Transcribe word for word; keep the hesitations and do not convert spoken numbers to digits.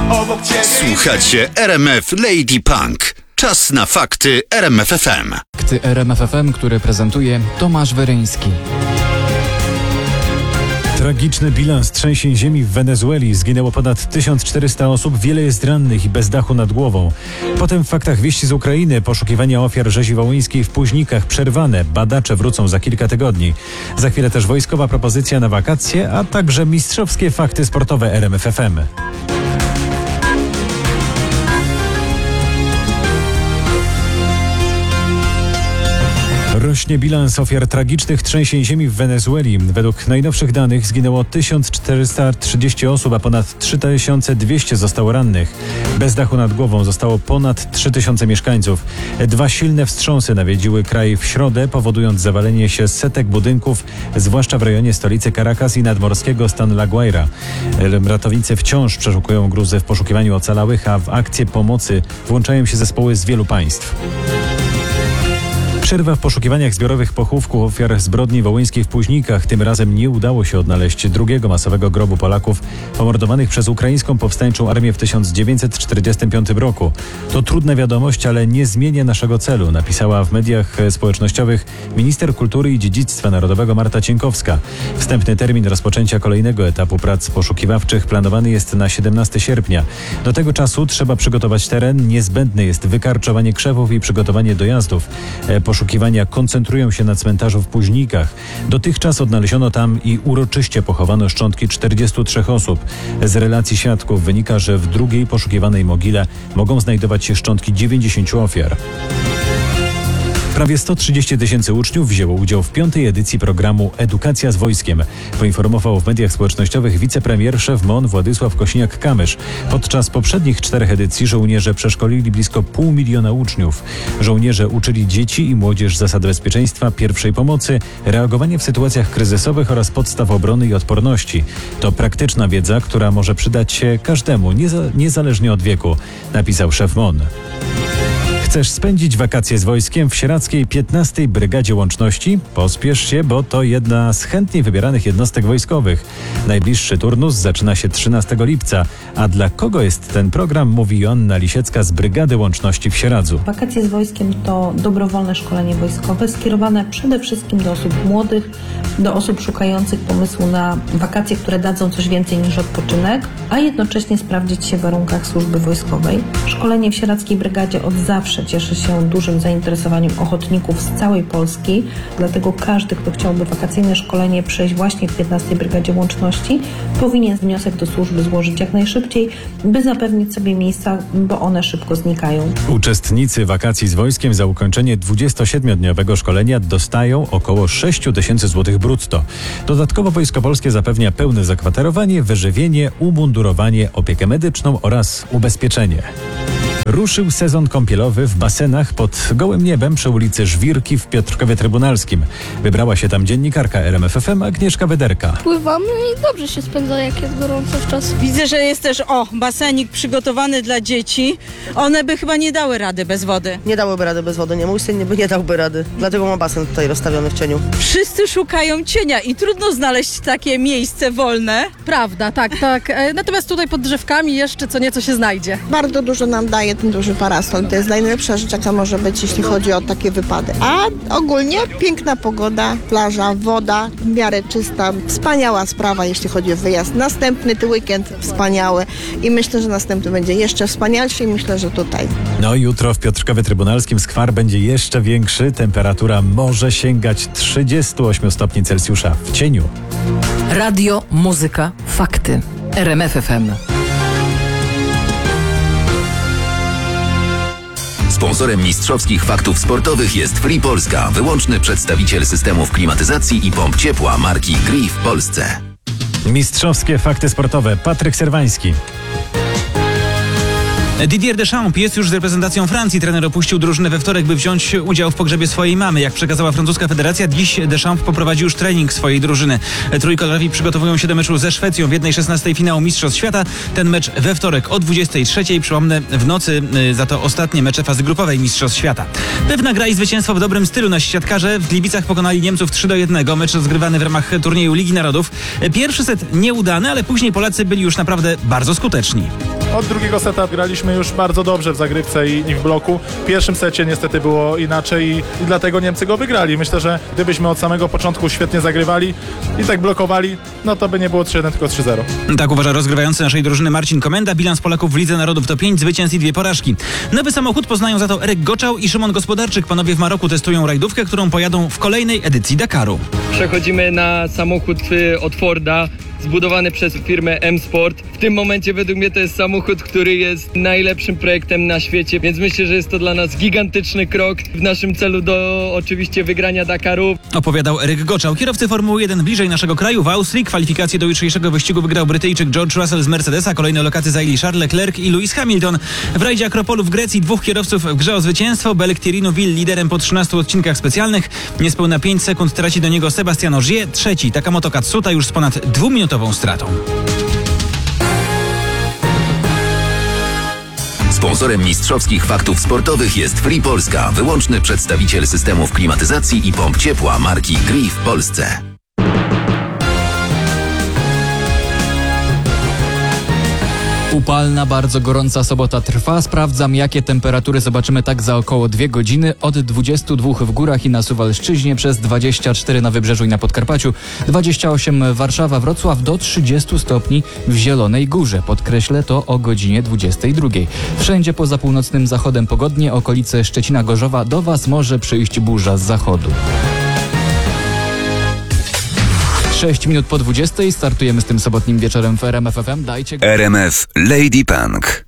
obok ciebie. Słuchacie R M F Lady Punk. Czas na fakty R M F F M. Fakty R M F F M, który prezentuje Tomasz Weryński. Tragiczny bilans trzęsień ziemi w Wenezueli. Zginęło ponad tysiąc czterysta osób, wiele jest rannych i bez dachu nad głową. Potem w faktach wieści z Ukrainy. Poszukiwania ofiar rzezi wołyńskiej w Późnikach przerwane. Badacze wrócą za kilka tygodni. Za chwilę też wojskowa propozycja na wakacje, a także mistrzowskie fakty sportowe R M F F M. Rośnie bilans ofiar tragicznych trzęsień ziemi w Wenezueli. Według najnowszych danych zginęło tysiąc czterysta trzydzieści osób, a ponad trzy tysiące dwieście zostało rannych. Bez dachu nad głową zostało ponad trzy tysiące mieszkańców. Dwa silne wstrząsy nawiedziły kraj w środę, powodując zawalenie się setek budynków, zwłaszcza w rejonie stolicy Caracas i nadmorskiego stanu La Guaira. Ratownicy wciąż przeszukują gruzy w poszukiwaniu ocalałych, a w akcję pomocy włączają się zespoły z wielu państw. Przerwa w poszukiwaniach zbiorowych pochówków ofiar zbrodni wołyńskiej w Późnikach. Tym razem nie udało się odnaleźć drugiego masowego grobu Polaków pomordowanych przez ukraińską powstańczą armię w tysiąc dziewięćset czterdziestym piątym roku. To trudna wiadomość, ale nie zmienia naszego celu, napisała w mediach społecznościowych minister kultury i dziedzictwa narodowego Marta Cienkowska. Wstępny termin rozpoczęcia kolejnego etapu prac poszukiwawczych planowany jest na siedemnastego sierpnia. Do tego czasu trzeba przygotować teren, niezbędne jest wykarczowanie krzewów i przygotowanie dojazdów. Poszukiwania koncentrują się na cmentarzu w Późnikach. Dotychczas odnaleziono tam i uroczyście pochowano szczątki czterdziestu trzech osób. Z relacji świadków wynika, że w drugiej poszukiwanej mogile mogą znajdować się szczątki dziewięćdziesięciu ofiar. Prawie sto trzydzieści tysięcy uczniów wzięło udział w piątej edycji programu Edukacja z wojskiem. Poinformował w mediach społecznościowych wicepremier szef M O N Władysław Kosiniak-Kamysz. Podczas poprzednich czterech edycji żołnierze przeszkolili blisko pół miliona uczniów. Żołnierze uczyli dzieci i młodzież zasad bezpieczeństwa, pierwszej pomocy, reagowania w sytuacjach kryzysowych oraz podstaw obrony i odporności. To praktyczna wiedza, która może przydać się każdemu, nieza- niezależnie od wieku, napisał szef M O N. Chcesz spędzić wakacje z wojskiem w Sieradzkiej piętnastej Brygadzie Łączności? Pospiesz się, bo to jedna z chętniej wybieranych jednostek wojskowych. Najbliższy turnus zaczyna się trzynastego lipca. A dla kogo jest ten program, mówi Joanna Lisiecka z Brygady Łączności w Sieradzu. Wakacje z wojskiem to dobrowolne szkolenie wojskowe skierowane przede wszystkim do osób młodych, do osób szukających pomysłu na wakacje, które dadzą coś więcej niż odpoczynek, a jednocześnie sprawdzić się w warunkach służby wojskowej. Szkolenie w Sieradzkiej Brygadzie od zawsze cieszy się dużym zainteresowaniem ochotników z całej Polski, dlatego każdy, kto chciałby wakacyjne szkolenie przejść właśnie w piętnastej Brygadzie Łączności, powinien wniosek do służby złożyć jak najszybciej, by zapewnić sobie miejsca, bo one szybko znikają. Uczestnicy wakacji z wojskiem za ukończenie dwudziestosiedmiodniowego szkolenia dostają około sześć tysięcy złotych brutto. Dodatkowo Wojsko Polskie zapewnia pełne zakwaterowanie, wyżywienie, umundurowanie, opiekę medyczną oraz ubezpieczenie. Ruszył sezon kąpielowy w basenach pod gołym niebem przy ulicy Żwirki w Piotrkowie Trybunalskim. Wybrała się tam dziennikarka R M F F M Agnieszka Wederka. Pływamy i dobrze się spędza, jak jest gorąco w czas. Widzę, że jest też, o, basenik przygotowany dla dzieci. One by chyba nie dały rady bez wody. Nie dałyby rady bez wody, nie. Mój syn nie, by nie dałby rady. Dlatego ma basen tutaj rozstawiony w cieniu. Wszyscy szukają cienia i trudno znaleźć takie miejsce wolne. Prawda, tak, tak. E, Natomiast tutaj pod drzewkami jeszcze co nieco się znajdzie. Bardzo dużo nam daje ten duży parasol. To jest najlepsza rzecz, jaka może być, jeśli chodzi o takie wypady. A ogólnie piękna pogoda, plaża, woda, w miarę czysta. Wspaniała sprawa, jeśli chodzi o wyjazd. Następny ten weekend wspaniały i myślę, że następny będzie jeszcze wspanialszy i myślę, że tutaj. No jutro w Piotrkowie Trybunalskim skwar będzie jeszcze większy. Temperatura może sięgać trzydziestu ośmiu stopni Celsjusza w cieniu. Radio, muzyka, fakty. R M F F M. Sponsorem mistrzowskich faktów sportowych jest Free Polska, wyłączny przedstawiciel systemów klimatyzacji i pomp ciepła marki Gree w Polsce. Mistrzowskie fakty sportowe. Patryk Serwański. Didier Deschamps jest już z reprezentacją Francji. Trener opuścił drużynę we wtorek, by wziąć udział w pogrzebie swojej mamy. Jak przekazała francuska federacja, dziś Deschamps poprowadzi już trening swojej drużyny. Trójkolorowi przygotowują się do meczu ze Szwecją w jednej szesnastej finału Mistrzostw Świata. Ten mecz we wtorek o dwudziestej trzeciej. Przypomnę, w nocy za to ostatnie mecze fazy grupowej Mistrzostw Świata. Pewna gra i zwycięstwo w dobrym stylu. Nasi siatkarze w Gliwicach pokonali Niemców trzy do jednego. Mecz rozgrywany w ramach turnieju Ligi Narodów. Pierwszy set nieudany, ale później Polacy byli już naprawdę bardzo skuteczni. Od drugiego seta graliśmy już bardzo dobrze w zagrywce i, i w bloku. W pierwszym secie niestety było inaczej i, i dlatego Niemcy go wygrali. Myślę, że gdybyśmy od samego początku świetnie zagrywali i tak blokowali, no to by nie było trzy jeden, tylko trzy zero. Tak uważa rozgrywający naszej drużyny Marcin Komenda. Bilans Polaków w Lidze Narodów to pięć zwycięstw i dwie porażki. Nowy samochód poznają za to Eryk Goczał i Szymon Gospodarczyk. Panowie w Maroku testują rajdówkę, którą pojadą w kolejnej edycji Dakaru. Przechodzimy na samochód od Forda, zbudowany przez firmę M-Sport. W tym momencie według mnie to jest samochód, który jest najlepszym projektem na świecie, więc myślę, że jest to dla nas gigantyczny krok w naszym celu do oczywiście wygrania Dakaru. Opowiadał Eryk Goczał. Kierowcy Formuły jeden bliżej naszego kraju w Austrii. Kwalifikacje do jutrzejszego wyścigu wygrał Brytyjczyk George Russell z Mercedesa. Kolejne lokaty zajęli Charles Leclerc i Lewis Hamilton. W rajdzie Akropolu w Grecji dwóch kierowców w grze o zwycięstwo. Belek Thierry Neuville liderem po trzynastu odcinkach specjalnych. Niespełna pięć sekund traci do niego Sebastian Ogier. Trzeci Takamoto Katsuta już z ponad dwuminutową stratą. Sponsorem mistrzowskich faktów sportowych jest Free Polska, wyłączny przedstawiciel systemów klimatyzacji i pomp ciepła marki Gree w Polsce. Upalna, bardzo gorąca sobota trwa. Sprawdzam, jakie temperatury zobaczymy tak za około dwie godziny. Od dwudziestu dwóch w górach i na Suwalszczyźnie, przez dwadzieścia cztery na Wybrzeżu i na Podkarpaciu, dwadzieścia osiem Warszawa, Wrocław, do trzydziestu stopni w Zielonej Górze. Podkreślę to o godzinie dwudziestej drugiej. Wszędzie poza północnym zachodem pogodnie, okolice Szczecina, Gorzowa, do Was może przyjść burza z zachodu. sześć minut po dwudziestej startujemy z tym sobotnim wieczorem w R M F F M. Dajcie... R M F Lady Punk.